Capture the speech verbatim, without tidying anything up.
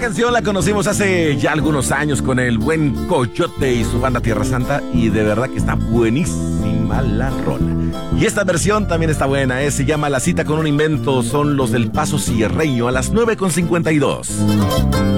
canción la conocimos hace ya algunos años con el buen Coyote y su banda Tierra Santa, y de verdad que está buenísima la rola. Y esta versión también está buena, ¿eh? Se llama La cita con un invento, son los del Paso Sierreño a las nueve con cincuenta y dos.